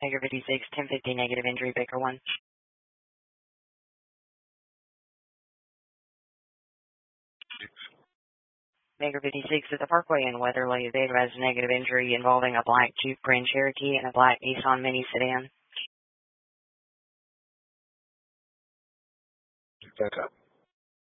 Maker 56, 1050, negative injury, Baker 1. Maker 56 at the Parkway in Weatherly. They has negative injury involving a black Jeep Grand Cherokee and a black Nissan Mini sedan. Back up.